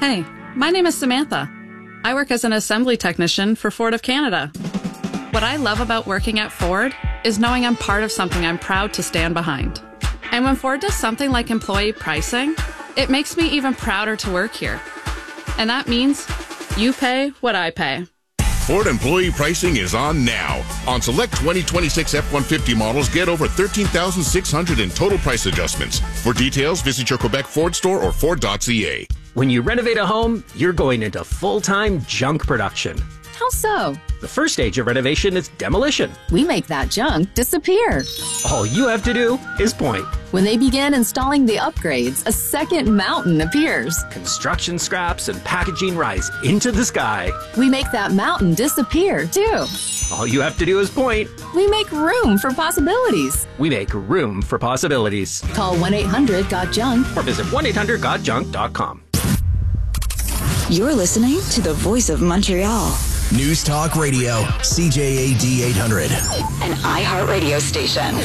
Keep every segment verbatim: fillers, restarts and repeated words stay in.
Hey, my name is Samantha. I work as an assembly technician for Ford of Canada. What I love about working at Ford is knowing I'm part of something I'm proud to stand behind. And when Ford does something like employee pricing, it makes me even prouder to work here. And that means you pay what I pay. Ford employee pricing is on now. On select twenty twenty-six F one fifty models, get over thirteen thousand six hundred dollars in total price adjustments. For details, visit your Quebec Ford store or Ford dot C A. When you renovate a home, you're going into full-time junk production. How so? The first stage of renovation is demolition. We make that junk disappear. All you have to do is point. When they begin installing the upgrades, a second mountain appears. Construction scraps and packaging rise into the sky. We make that mountain disappear, too. All you have to do is point. We make room for possibilities. We make room for possibilities. Call one eight hundred got junk or visit one eight hundred got junk dot com. You're listening to the Voice of Montreal. News Talk Radio, C J A D eight hundred. An iHeart radio station.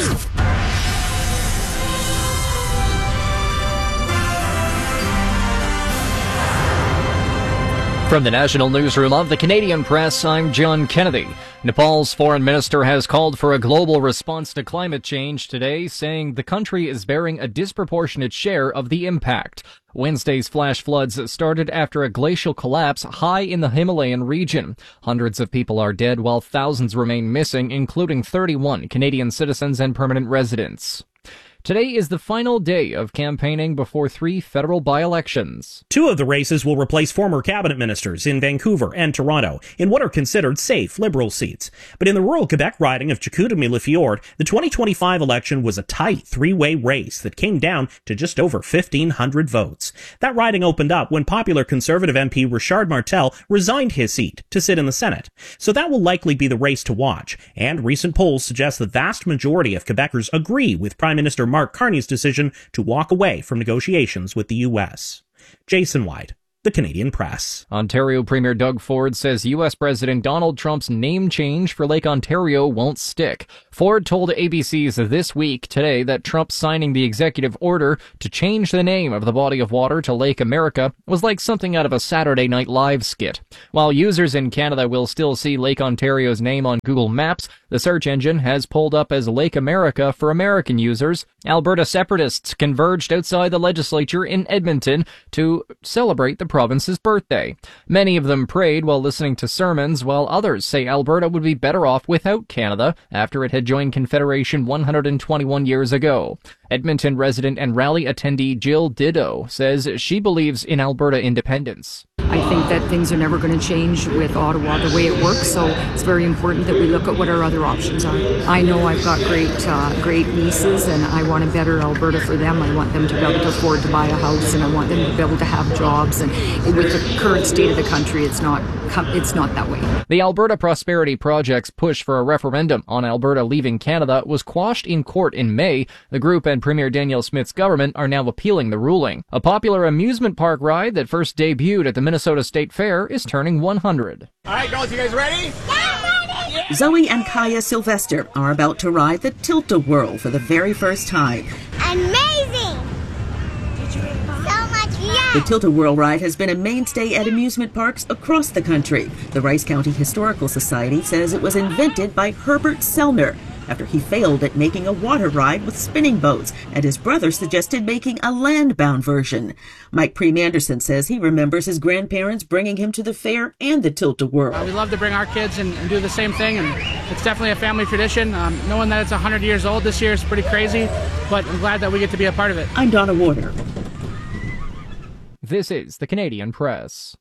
From the National Newsroom of the Canadian Press, I'm John Kennedy. Nepal's foreign minister has called for a global response to climate change today, saying the country is bearing a disproportionate share of the impact. Wednesday's flash floods started after a glacial collapse high in the Himalayan region. Hundreds of people are dead while thousands remain missing, including thirty-one Canadian citizens and permanent residents. Today is the final day of campaigning before three federal by-elections. Two of the races will replace former cabinet ministers in Vancouver and Toronto in what are considered safe Liberal seats. But in the rural Quebec riding of Chicoutimi-Le-Fjord, the twenty twenty-five election was a tight three-way race that came down to just over fifteen hundred votes. That riding opened up when popular Conservative M P Richard Martel resigned his seat to sit in the Senate. So that will likely be the race to watch. And recent polls suggest the vast majority of Quebecers agree with Prime Minister Mark Carney's decision to walk away from negotiations with the U S. Jason White, The Canadian Press. Ontario Premier Doug Ford says U S President Donald Trump's name change for Lake Ontario won't stick. Ford told A B C's This Week today that Trump signing the executive order to change the name of the body of water to Lake America was like something out of a Saturday Night Live skit. While users in Canada will still see Lake Ontario's name on Google Maps, the search engine has pulled up as Lake America for American users. Alberta separatists converged outside the legislature in Edmonton to celebrate the province's birthday. Many of them prayed while listening to sermons, while others say Alberta would be better off without Canada after it had joined Confederation one hundred twenty-one years ago. Edmonton resident and rally attendee Jill Dido says she believes in Alberta independence. I think that things are never going to change with Ottawa the way it works, so it's very important that we look at what our other options are. I know I've got great uh, great nieces, and I want a better Alberta for them. I want them to be able to afford to buy a house, and I want them to be able to have jobs. And with the current state of the country, it's not it's not that way. The Alberta Prosperity Project's push for a referendum on Alberta leaving Canada was quashed in court in May. The group and Premier Danielle Smith's government are now appealing the ruling. A popular amusement park ride that first debuted at the Minnesota State Fair is turning one hundred. All right, girls, you guys ready? Yeah, ready! Zoe and Kaya Sylvester are about to ride the Tilt-A-Whirl for the very first time. Amazing! So much fun! The Tilt-A-Whirl ride has been a mainstay at amusement parks across the country. The Rice County Historical Society says it was invented by Herbert Selner after he failed at making a water ride with spinning boats, and his brother suggested making a land-bound version. Mike Preem-Anderson says he remembers his grandparents bringing him to the fair and the Tilt-A-Whirl. Uh, we love to bring our kids and, and do the same thing, and it's definitely a family tradition. Um, knowing that it's one hundred years old this year is pretty crazy, but I'm glad that we get to be a part of it. I'm Donna Warner. This is the Canadian Press.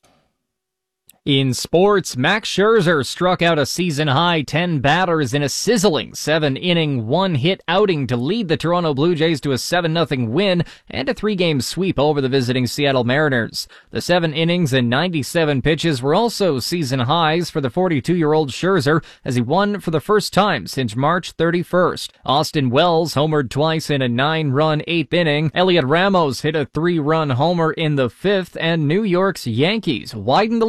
In sports, Max Scherzer struck out a season-high ten batters in a sizzling seven-inning, one-hit outing to lead the Toronto Blue Jays to a seven nothing win and a three-game sweep over the visiting Seattle Mariners. The seven innings and ninety-seven pitches were also season highs for the forty-two-year-old Scherzer as he won for the first time since March thirty-first. Austin Wells homered twice in a nine-run eighth inning. Elliot Ramos hit a three-run homer in the fifth, and New York's Yankees widened the lead in the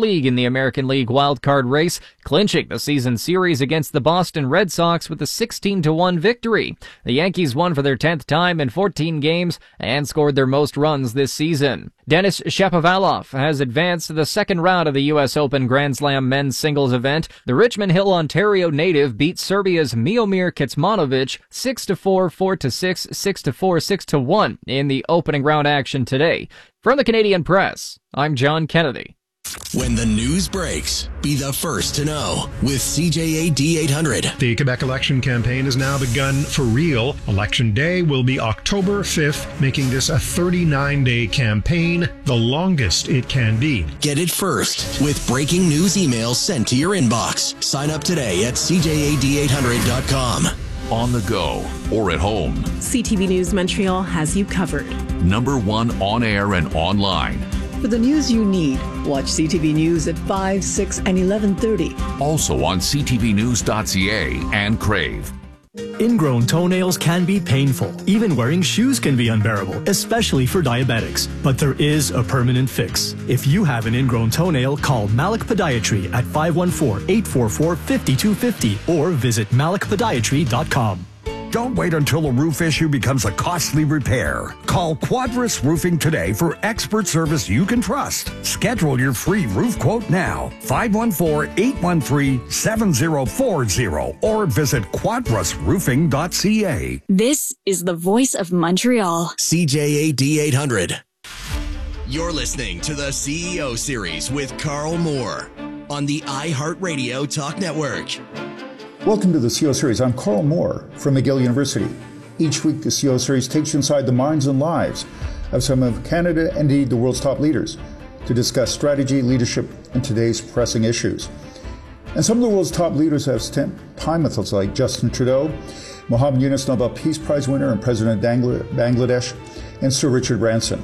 the American League wildcard race, clinching the season series against the Boston Red Sox with a sixteen to one victory. The Yankees won for their tenth time in fourteen games and scored their most runs this season. Denis Shapovalov has advanced to the second round of the U S Open Grand Slam men's singles event. The Richmond Hill, Ontario native beat Serbia's Miomir Kecmanovic six to four, four to six, six to four, six to one in the opening round action today. From the Canadian Press, I'm John Kennedy. When the news breaks, be the first to know with C J A D eight hundred. The Quebec election campaign has now begun for real. Election day will be October fifth, making this a thirty-nine day campaign, the longest it can be. Get it first with breaking news emails sent to your inbox. Sign up today at C J A D eight hundred dot com. On the go or at home, C T V News Montreal has you covered. Number one on air and online. For the news you need, watch C T V News at five, six, and eleven thirty. Also on c t v news dot c a and Crave. Ingrown toenails can be painful. Even wearing shoes can be unbearable, especially for diabetics. But there is a permanent fix. If you have an ingrown toenail, call Malik Podiatry at five one four, eight four four, five two five zero or visit malik podiatry dot com. Don't wait until a roof issue becomes a costly repair. Call Quadris Roofing today for expert service you can trust. Schedule your free roof quote now. five one four, eight one three, seven zero four zero or visit quadris roofing dot c a. This is the voice of Montreal. C J A D eight hundred. You're listening to the C E O Series with Carl Moore on the iHeartRadio Talk Network. Welcome to the C E O Series. I'm Carl Moore from McGill University. Each week, the C E O Series takes you inside the minds and lives of some of Canada and indeed the world's top leaders to discuss strategy, leadership, and today's pressing issues. And some of the world's top leaders have spent time with us, like Justin Trudeau, Mohammed Yunus, Nobel Peace Prize winner and President of Bangladesh, and Sir Richard Branson.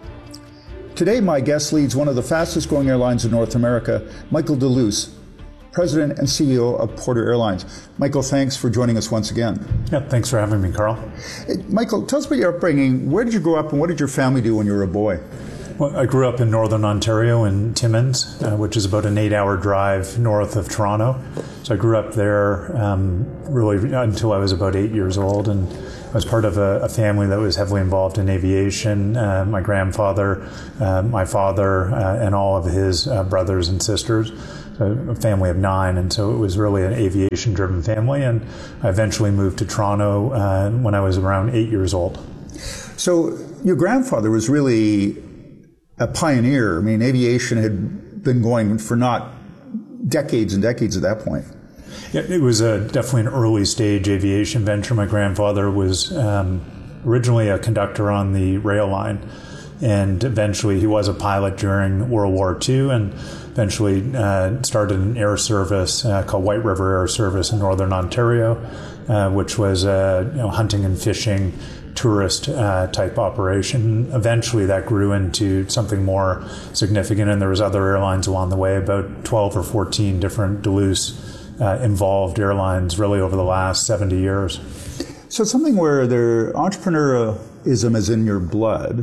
Today, my guest leads one of the fastest growing airlines in North America, Michael Deluse, President and C E O of Porter Airlines. Michael, thanks for joining us once again. Yeah, thanks for having me, Carl. Hey, Michael, tell us about your upbringing. Where did you grow up and what did your family do when you were a boy? Well, I grew up in northern Ontario in Timmins, uh, which is about an eight-hour drive north of Toronto. So I grew up there um, really until I was about eight years old, and I was part of a, a family that was heavily involved in aviation. Uh, my grandfather, uh, my father, uh, and all of his uh, brothers and sisters. A family of nine, and so it was really an aviation-driven family, and I eventually moved to Toronto uh, when I was around eight years old. So your grandfather was really a pioneer. I mean, aviation had been going for not decades and decades at that point. Yeah, it was a, definitely an early-stage aviation venture. My grandfather was um, originally a conductor on the rail line, and eventually he was a pilot during World War Two, and eventually uh, started an air service uh, called White River Air Service in northern Ontario, uh, which was a you know, hunting and fishing tourist uh, type operation. Eventually that grew into something more significant, and there was other airlines along the way, about twelve or fourteen different Deluse uh, involved airlines really over the last seventy years. So it's something where their entrepreneurism is in your blood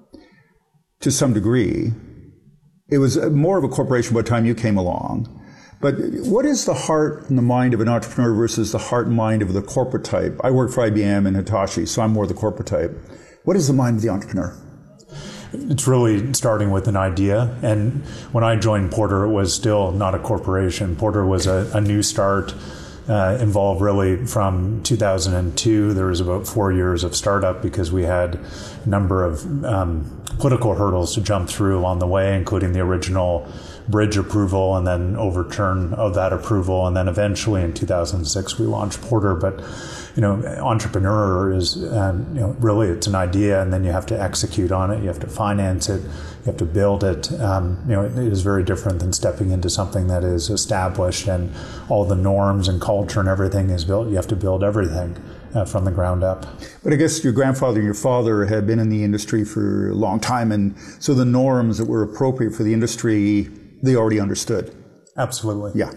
to some degree. It was more of a corporation by the time you came along. But what is the heart and the mind of an entrepreneur versus the heart and mind of the corporate type? I work for I B M and Hitachi, so I'm more the corporate type. What is the mind of the entrepreneur? It's really starting with an idea. And when I joined Porter, it was still not a corporation. Porter was a, a new start, uh, involved really from two thousand two. There was about four years of startup because we had a number of um, political hurdles to jump through along the way, including the original bridge approval and then overturn of that approval. And then eventually in two thousand six, we launched Porter. But, you know, entrepreneur is, um, you know, really it's an idea, and then you have to execute on it. You have to finance it. You have to build it. Um, you know, it is very different than stepping into something that is established and all the norms and culture and everything is built. You have to build everything Uh, from the ground up. But I guess your grandfather and your father had been in the industry for a long time, and so the norms that were appropriate for the industry, they already understood. Absolutely. Yeah.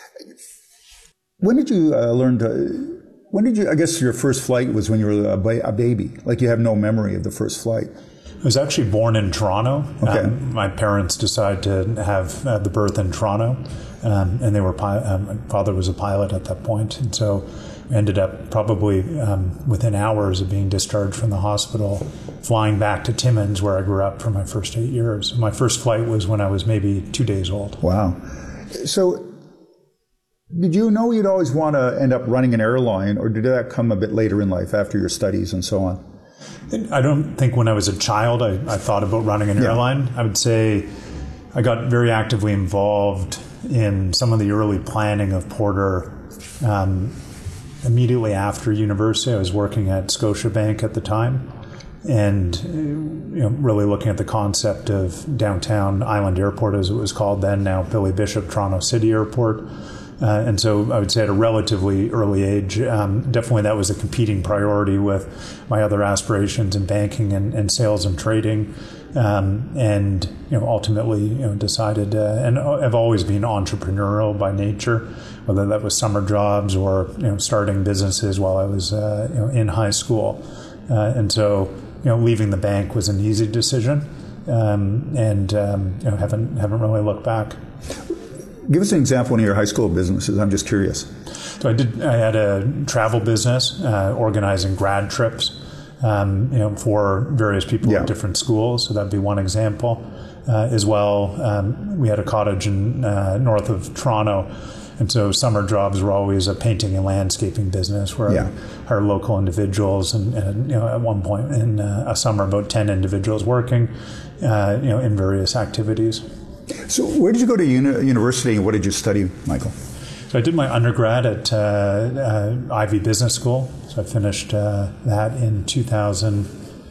When did you uh, learn to, when did you, I guess your first flight was when you were a, ba- a baby, like you have no memory of the first flight. I was actually born in Toronto. Okay. Um, my parents decided to have uh, the birth in Toronto, um, and they were pi- um, my father was a pilot at that point, and so ended up probably um, within hours of being discharged from the hospital, flying back to Timmins, where I grew up for my first eight years. My first flight was when I was maybe two days old. Wow. So did you know you'd always want to end up running an airline, or did that come a bit later in life after your studies and so on? I don't think when I was a child I, I thought about running an yeah. airline. I would say I got very actively involved in some of the early planning of Porter. Um, immediately after university, I was working at Scotiabank at the time, and you know, really looking at the concept of downtown Island Airport, as it was called then, now Billy Bishop Toronto City Airport. Uh, and so I would say at a relatively early age, um, definitely that was a competing priority with my other aspirations in banking and, and sales and trading. Um, and you know, ultimately, you know, decided, uh, and I've always been entrepreneurial by nature, whether that was summer jobs or you know, starting businesses while I was uh, you know, in high school. Uh, and so, you know, leaving the bank was an easy decision, um, and um, you know, haven't haven't really looked back. Give us an example of one of your high school businesses. I'm just curious. So I did. I had a travel business, uh, organizing grad trips, um, you know, for various people yeah. at different schools. So that'd be one example. Uh, as well, um, we had a cottage in uh, north of Toronto, and so summer jobs were always a painting and landscaping business where yeah. our local individuals, and, and you know, at one point in uh, a summer, about ten individuals working, uh, you know, in various activities. So where did you go to uni- university and what did you study, Michael? So I did my undergrad at uh, uh, Ivey Business School. So I finished uh, that in two thousand,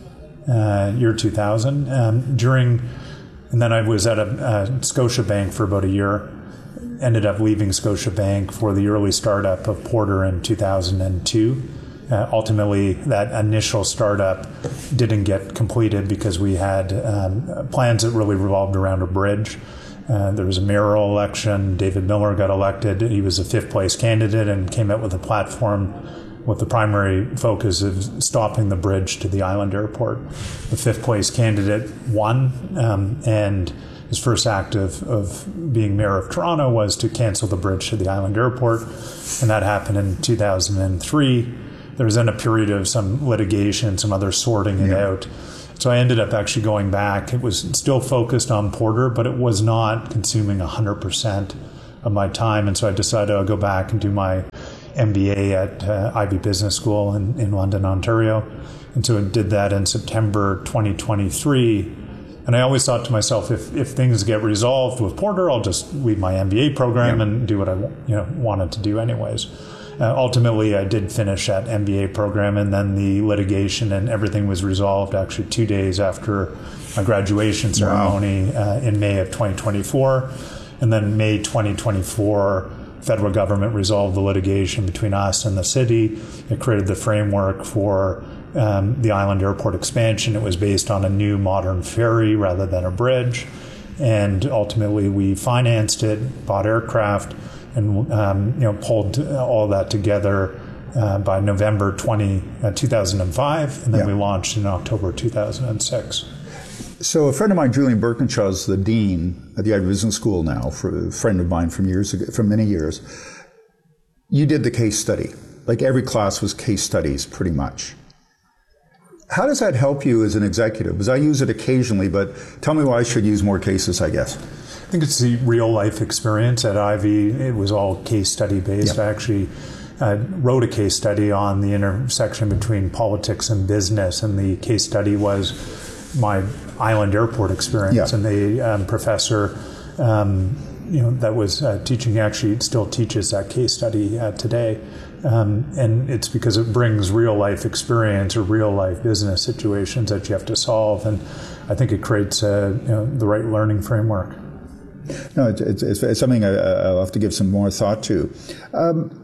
uh, year two thousand. Um, during, and then I was at a, a Scotiabank for about a year. Ended up leaving Scotiabank for the early startup of Porter in two thousand two. Uh, ultimately, that initial startup didn't get completed because we had um, plans that really revolved around a bridge. Uh, there was a mayoral election. David Miller got elected. He was a fifth place candidate and came out with a platform with the primary focus of stopping the bridge to the Island Airport. The fifth place candidate won, um, and his first act of, of being mayor of Toronto was to cancel the bridge to the Island Airport, and that happened in two thousand three. There was then a period of some litigation, some other sorting it yeah. out. So I ended up actually going back. It was still focused on Porter, but it was not consuming one hundred percent of my time. And so I decided I'll go back and do my M B A at uh, Ivey Business School in, in London, Ontario. And so I did that in September twenty twenty-three. And I always thought to myself, if, if things get resolved with Porter, I'll just leave my M B A program yeah. and do what I you know wanted to do anyways. Uh, ultimately, I did finish that M B A program, and then the litigation and everything was resolved actually two days after my graduation ceremony wow. uh, in May of twenty twenty-four. And then May twenty twenty-four, federal government resolved the litigation between us and the city. It created the framework for um, the Island Airport expansion. It was based on a new modern ferry rather than a bridge. And ultimately, we financed it, bought aircraft, and um, you know pulled all that together uh, by November twentieth, two thousand five, and then yeah. we launched in October two thousand six. So a friend of mine, Julian Birkinshaw, is the dean at the Ivey Business School now, for a friend of mine from years ago, from many years. You did the case study. Like every class was case studies, pretty much. How does that help you as an executive? Because I use it occasionally, but tell me why I should use more cases, I guess. I think it's the real life experience at Ivey. It was all case study based. Yep. I actually uh, wrote a case study on the intersection between politics and business, and the case study was my Island Airport experience. Yep. And the um, professor, um, you know, that was uh, teaching actually still teaches that case study uh, today. Um, and it's because it brings real life experience or real life business situations that you have to solve. And I think it creates uh, you know, the right learning framework. No, it's, it's, it's something I, I'll have to give some more thought to. Um,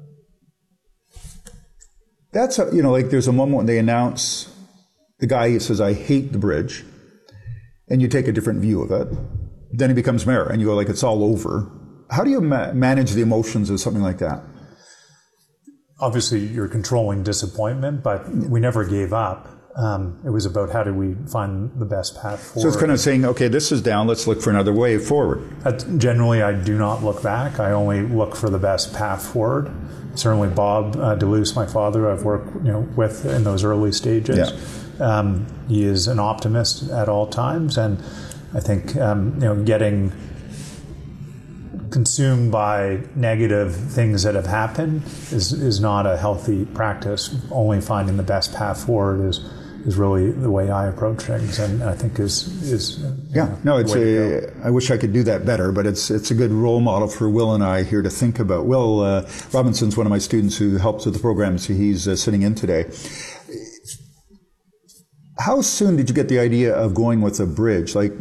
that's, a, you know, like there's a moment when they announce, the guy says, I hate the bridge, and you take a different view of it. Then he becomes mayor, and you go like, it's all over. How do you ma- manage the emotions of something like that? Obviously, you're controlling disappointment, but we never gave up. Um, it was about how do we find the best path forward. So it's kind of saying, okay, this is down, let's look for another way forward. Uh, generally, I do not look back. I only look for the best path forward. Certainly Bob uh, DeLuce, my father, I've worked you know, with in those early stages. Yeah. Um, he is an optimist at all times, and I think um, you know getting consumed by negative things that have happened is is not a healthy practice. Only finding the best path forward is is really the way I approach things, and I think is is yeah know, no it's a I wish I could do that better, but it's it's a good role model for Will and I here to think about. Will uh, Robinson's one of my students who helps with the program, so he's uh, sitting in today. How soon did you get the idea of going with a bridge, like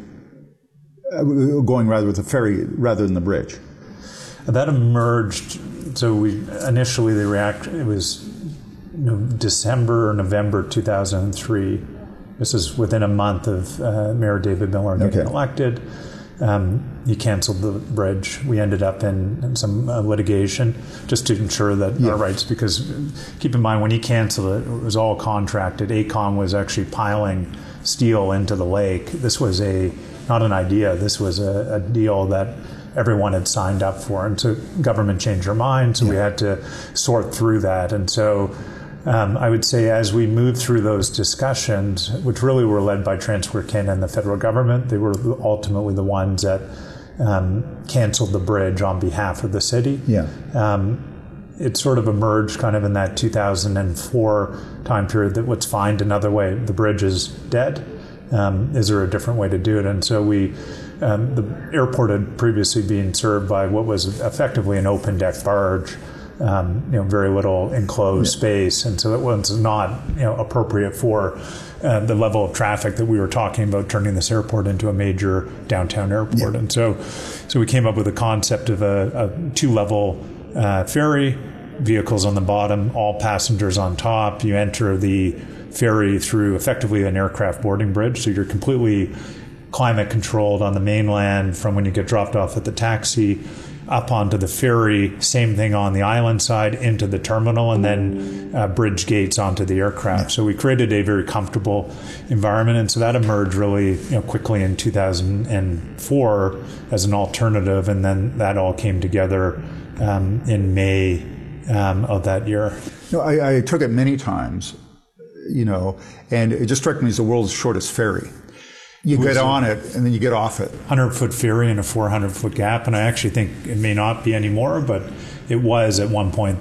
uh, going rather with a ferry rather than the bridge? That emerged. So we initially the react. It was you know, December or November two thousand three. This is within a month of uh, Mayor David Miller getting okay. elected. Um, he canceled the bridge. We ended up in, in some uh, litigation just to ensure that yeah. our rights, because keep in mind when he canceled it, it was all contracted. AECOM was actually piling steel into the lake. This was a not an idea. This was a, a deal that everyone had signed up for. And so government changed their mind, so yeah. we had to sort through that. And so Um, I would say as we moved through those discussions, which really were led by Transport Canada and the federal government, they were ultimately the ones that um, canceled the bridge on behalf of the city. Yeah. Um, it sort of emerged kind of in that two thousand four time period that let's find another way. The bridge is dead. Um, is there a different way to do it? And so we, um, the airport had previously been served by what was effectively an open deck barge. Um, you know, very little enclosed yeah. space, and so it was not, you know, appropriate for uh, the level of traffic that we were talking about, turning this airport into a major downtown airport. Yeah. And so, so we came up with a concept of a, a two-level uh, ferry, vehicles on the bottom, all passengers on top. You enter the ferry through effectively an aircraft boarding bridge, so you're completely climate controlled on the mainland from when you get dropped off at the taxi up onto the ferry, same thing on the island side, into the terminal, and then uh, bridge gates onto the aircraft. Yeah. So we created a very comfortable environment, and so that emerged really you know, quickly in two thousand four as an alternative, and then that all came together um, in May um, of that year. No, I, I took it many times, you know, and it just struck me as the world's shortest ferry. You get on it, and then you get off it. one hundred foot ferry in a four hundred foot gap, and I actually think it may not be anymore, but it was at one point